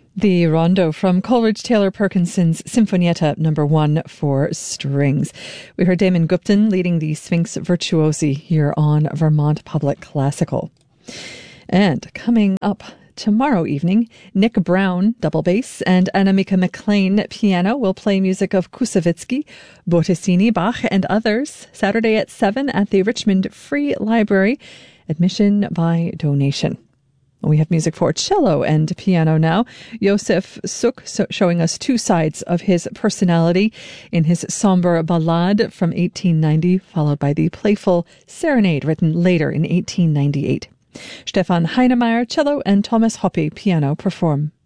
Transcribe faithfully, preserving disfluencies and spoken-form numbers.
The Rondo from Coleridge Taylor Perkinson's Sinfonietta number one for strings. We heard Damon Gupton leading the Sphinx Virtuosi here on Vermont Public Classical. And coming up tomorrow evening, Nick Brown, double bass, and Annemieke McLean, piano, will play music of Kusevitsky, Bottesini, Bach, and others. Saturday at seven at the Richmond Free Library. Admission by donation. We have music for cello and piano now. Josef Suk so showing us two sides of his personality in his somber ballade from eighteen ninety, followed by the playful serenade written later in eighteen ninety-eight. Stefan Heinemeyer, cello, and Thomas Hoppe, piano, perform.